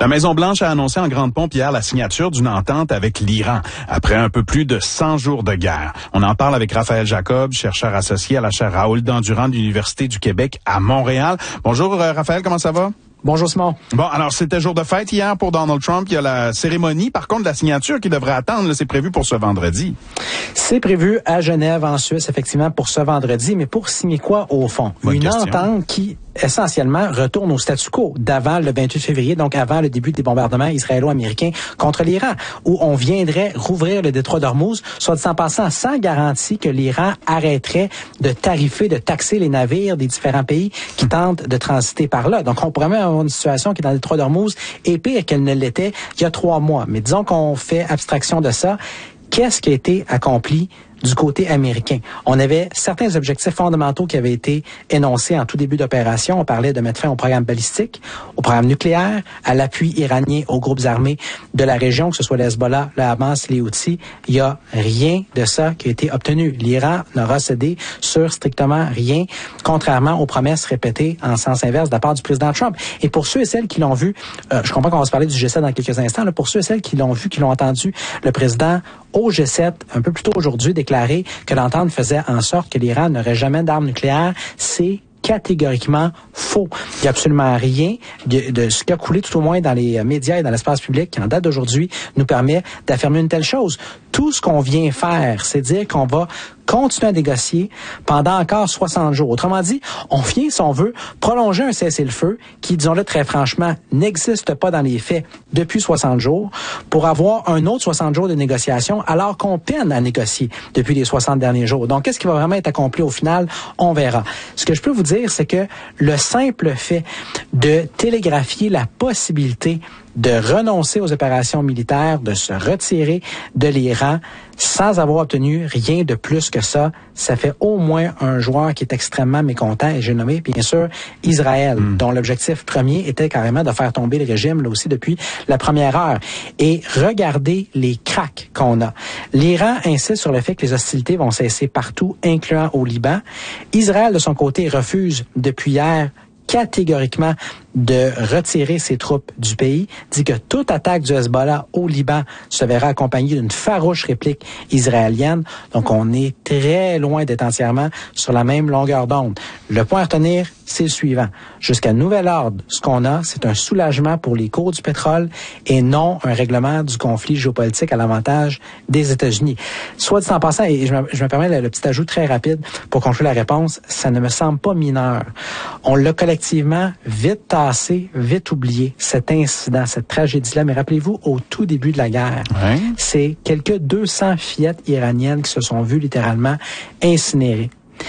La Maison-Blanche a annoncé en grande pompe hier la signature d'une entente avec l'Iran, après un peu plus de 100 jours de guerre. On en parle avec Raphaël Jacob, chercheur associé à la chaire Raoul Dandurand de l'Université du Québec à Montréal. Bonjour Raphaël, comment ça va? Bonjour Simon. Bon, alors c'était jour de fête hier pour Donald Trump. Il y a la cérémonie, par contre, la signature qui devrait attendre, là, c'est prévu pour ce vendredi. C'est prévu à Genève, en Suisse, effectivement, pour ce vendredi. Mais pour signer quoi, au fond? Bonne Une question. entente qui, essentiellement, retourne au statu quo d'avant le 28 février, donc avant le début des bombardements israélo-américains contre l'Iran, où on viendrait rouvrir le détroit d'Ormuz, soit dit en passant, sans garantie que l'Iran arrêterait de tarifer, de taxer les navires des différents pays qui tentent de transiter par là. Donc, on pourrait même avoir une situation qui est dans le détroit d'Ormuz est pire qu'elle ne l'était il y a 3 mois. Mais disons qu'on fait abstraction de ça. Qu'est-ce qui a été accompli du côté américain? On avait certains objectifs fondamentaux qui avaient été énoncés en tout début d'opération. On parlait de mettre fin au programme balistique, au programme nucléaire, à l'appui iranien aux groupes armés de la région, que ce soit le Hezbollah, le Hamas, les Houthis. Il n'y a rien de ça qui a été obtenu. L'Iran n'aura cédé sur strictement rien, contrairement aux promesses répétées en sens inverse de la part du président Trump. Et pour ceux et celles qui l'ont vu, je comprends qu'on va se parler du G7 dans quelques instants, là, pour ceux et celles qui l'ont vu, qui l'ont entendu, le président au G7, un peu plus tôt aujourd'hui, déclaré que l'entente faisait en sorte que l'Iran n'aurait jamais d'armes nucléaires, c'est catégoriquement faux. Il n'y a absolument rien de ce qui a coulé tout au moins dans les médias et dans l'espace public qui, en date d'aujourd'hui, nous permet d'affirmer une telle chose. Tout ce qu'on vient faire, c'est dire qu'on va continuer à négocier pendant encore 60 jours. Autrement dit, on vient, si on veut, prolonger un cessez-le-feu qui, disons-le très franchement, n'existe pas dans les faits depuis 60 jours pour avoir un autre 60 jours de négociation alors qu'on peine à négocier depuis les 60 derniers jours. Donc, qu'est-ce qui va vraiment être accompli au final? On verra. Ce que je peux vous dire, c'est que le simple fait de télégraphier la possibilité de renoncer aux opérations militaires, de se retirer de l'Iran sans avoir obtenu rien de plus que ça, ça fait au moins un joueur qui est extrêmement mécontent, et j'ai nommé bien sûr Israël, dont l'objectif premier était carrément de faire tomber le régime là aussi depuis la première heure. Et regardez les cracks qu'on a. L'Iran insiste sur le fait que les hostilités vont cesser partout, incluant au Liban. Israël, de son côté, refuse depuis hier catégoriquement de retirer ses troupes du pays, dit que toute attaque du Hezbollah au Liban se verra accompagnée d'une farouche réplique israélienne. Donc, on est très loin d'être entièrement sur la même longueur d'onde. Le point à retenir, c'est le suivant. Jusqu'à nouvel ordre, ce qu'on a, c'est un soulagement pour les cours du pétrole et non un règlement du conflit géopolitique à l'avantage des États-Unis. Soit dit en passant, et je me permets le petit ajout très rapide pour conclure la réponse, ça ne me semble pas mineur. On l'a collectivement vite tassé, vite oublié, cet incident, cette tragédie-là. Mais rappelez-vous, au tout début de la guerre, c'est quelques 200 fillettes iraniennes qui se sont vues littéralement incinérées.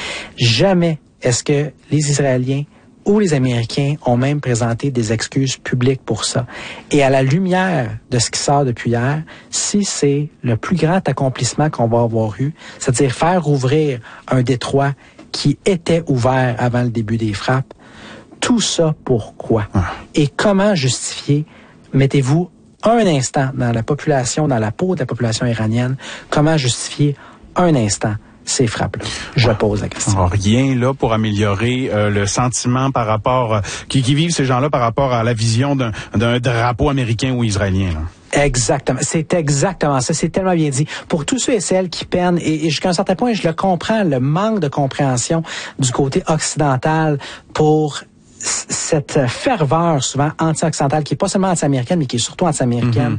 Jamais est-ce que les Israéliens ou les Américains ont même présenté des excuses publiques pour ça. Et à la lumière de ce qui sort depuis hier, si c'est le plus grand accomplissement qu'on va avoir eu, c'est-à-dire faire ouvrir un détroit qui était ouvert avant le début des frappes, tout ça pourquoi? Et comment justifier, mettez-vous un instant dans la population, dans la peau de la population iranienne, comment justifier un instant ces frappes-là? Je pose la question. Alors, rien là pour améliorer le sentiment par rapport qui vivent ces gens-là par rapport à la vision d'un drapeau américain ou israélien. Là. Exactement. C'est exactement ça. C'est tellement bien dit. Pour tous ceux et celles qui peinent, et jusqu'à un certain point, je le comprends, le manque de compréhension du côté occidental pour cette ferveur souvent anti-occidentale, qui est pas seulement anti-américaine, mais qui est surtout anti-américaine.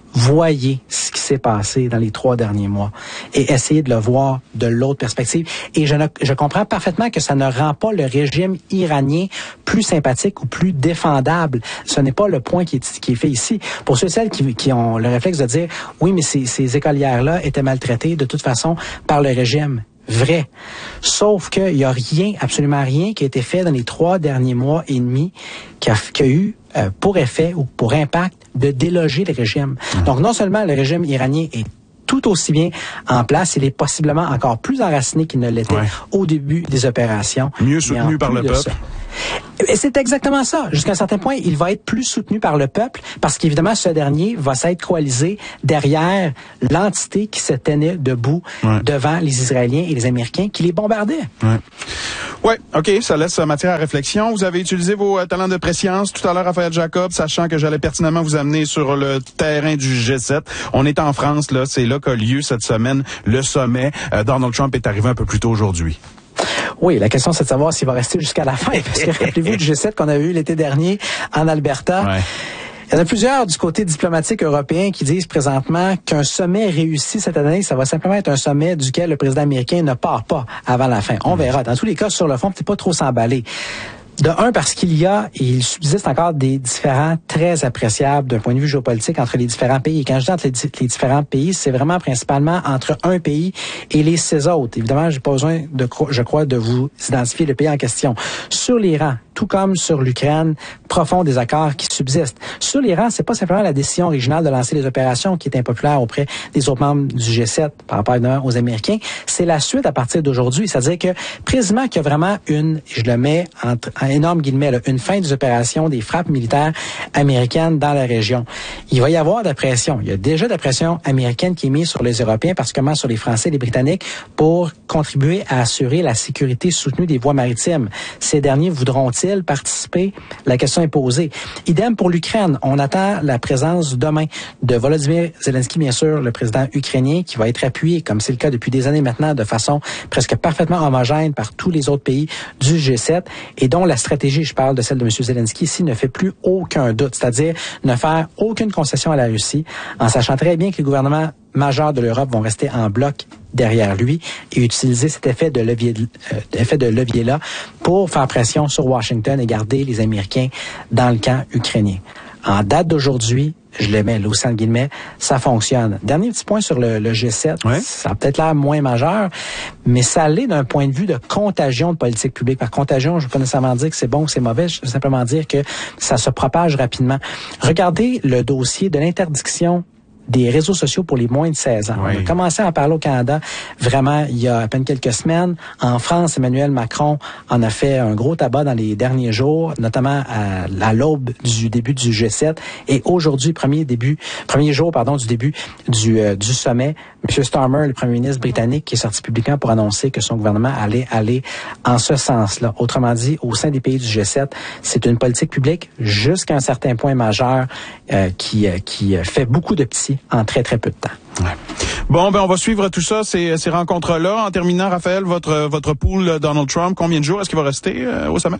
Voyez ce qui s'est passé dans les 3 derniers mois et essayez de le voir de l'autre perspective. Et je comprends parfaitement que ça ne rend pas le régime iranien plus sympathique ou plus défendable. Ce n'est pas le point qui est fait ici. Pour ceux et celles qui ont le réflexe de dire « Oui, mais ces écolières-là étaient maltraitées de toute façon par le régime ». Vrai. Sauf qu'il y a rien, absolument rien qui a été fait dans les 3 derniers mois et demi qui a eu pour effet ou pour impact de déloger le régime. Donc non seulement le régime iranien est tout aussi bien en place, il est possiblement encore plus enraciné qu'il ne l'était au début des opérations. Mieux soutenu par le peuple. Et c'est exactement ça. Jusqu'à un certain point, il va être plus soutenu par le peuple parce qu'évidemment, ce dernier va s'être coalisé derrière l'entité qui se tenait debout devant les Israéliens et les Américains qui les bombardaient. Ouais, OK, ça laisse matière à réflexion. Vous avez utilisé vos talents de prescience tout à l'heure, Raphaël Jacob, sachant que j'allais pertinemment vous amener sur le terrain du G7. On est en France, là, c'est là qu'a lieu cette semaine le sommet. Donald Trump est arrivé un peu plus tôt aujourd'hui. Oui, la question, c'est de savoir s'il va rester jusqu'à la fin. Parce que rappelez-vous du G7 qu'on a eu l'été dernier en Alberta. Ouais. Il y en a plusieurs du côté diplomatique européen qui disent présentement qu'un sommet réussi cette année, ça va simplement être un sommet duquel le président américain ne part pas avant la fin. On verra. Dans tous les cas, sur le fond, peut-être pas trop s'emballer. De un, parce il subsiste encore des différends très appréciables d'un point de vue géopolitique entre les différents pays. Et quand je dis entre les différents pays, c'est vraiment principalement entre un pays et les 6 autres. Évidemment, j'ai pas besoin je crois, de vous identifier le pays en question. Sur l'Iran, tout comme sur l'Ukraine, profond désaccord qui subsiste. Sur l'Iran, c'est pas simplement la décision originale de lancer les opérations qui est impopulaire auprès des autres membres du G7 par rapport aux Américains. C'est la suite à partir d'aujourd'hui. C'est-à-dire que, précisément qu'il y a vraiment je le mets entre énorme guillemets, là, une fin des opérations des frappes militaires américaines dans la région. Il va y avoir de la pression. Il y a déjà de la pression américaine qui est mise sur les Européens, particulièrement sur les Français et les Britanniques, pour contribuer à assurer la sécurité soutenue des voies maritimes. Ces derniers voudront-ils participer? La question est posée. Idem pour l'Ukraine. On attend la présence demain de Volodymyr Zelensky, bien sûr, le président ukrainien, qui va être appuyé, comme c'est le cas depuis des années maintenant, de façon presque parfaitement homogène par tous les autres pays du G7, et dont la stratégie, je parle de celle de M. Zelensky ici, ne fait plus aucun doute, c'est-à-dire ne faire aucune concession à la Russie, en sachant très bien que les gouvernements majeurs de l'Europe vont rester en bloc derrière lui et utiliser cet effet de levier-là pour faire pression sur Washington et garder les Américains dans le camp ukrainien. En date d'aujourd'hui, je le mets là aussi en guillemets, ça fonctionne. Dernier petit point sur le G7, ça a peut-être l'air moins majeur, mais ça l'est d'un point de vue de contagion de politique publique. Par contagion, je ne veux pas nécessairement dire que c'est bon ou c'est mauvais, je veux simplement dire que ça se propage rapidement. Regardez le dossier de l'interdiction des réseaux sociaux pour les moins de 16 ans. Oui. On a commencé à en parler au Canada vraiment il y a à peine quelques semaines. En France, Emmanuel Macron en a fait un gros tabac dans les derniers jours, notamment à l'aube du début du G7. Et aujourd'hui, premier jour du début du sommet, M. Starmer, le premier ministre britannique, qui est sorti publiquement pour annoncer que son gouvernement allait aller en ce sens-là. Autrement dit, au sein des pays du G7, c'est une politique publique jusqu'à un certain point majeur qui fait beaucoup de petits en très, très peu de temps. Ouais. Bon, on va suivre tout ça, ces rencontres-là. En terminant, Raphaël, votre pool Donald Trump, combien de jours est-ce qu'il va rester au sommet?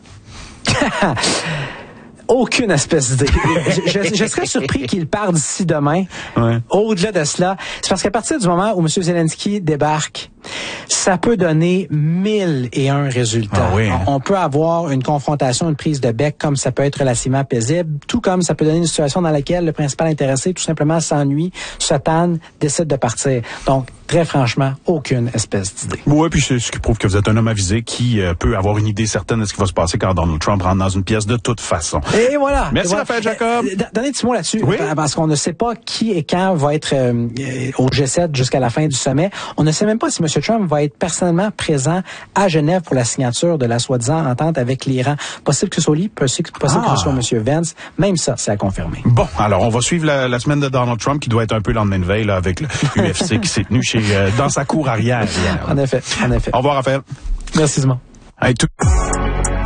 Aucune espèce d'idée. Je serais surpris qu'il parte d'ici demain. Ouais. Au-delà de cela, c'est parce qu'à partir du moment où M. Zelensky débarque, ça peut donner 1001 résultats. Ah oui. On peut avoir une confrontation, une prise de bec, comme ça peut être relativement paisible, tout comme ça peut donner une situation dans laquelle le principal intéressé tout simplement s'ennuie, se tanne, décide de partir. Donc, très franchement, aucune espèce d'idée. Oui, puis c'est ce qui prouve que vous êtes un homme avisé qui peut avoir une idée certaine de ce qui va se passer quand Donald Trump rentre dans une pièce de toute façon. Et voilà. Merci, Raphaël Jacob. Donnez un petit mot là-dessus, oui? Parce qu'on ne sait pas qui et quand va être au G7 jusqu'à la fin du sommet. On ne sait même pas si M. Trump va être personnellement présent à Genève pour la signature de la soi-disant entente avec l'Iran. Possible que ce soit lui, possible que ce soit M. Vance. Même ça, c'est à confirmer. Bon, alors on va suivre la semaine de Donald Trump qui doit être un peu le lendemain de veille là, avec le UFC qui s'est tenu dans sa cour arrière hier. En effet. Au revoir, Raphaël. Merci, Simon. Hey,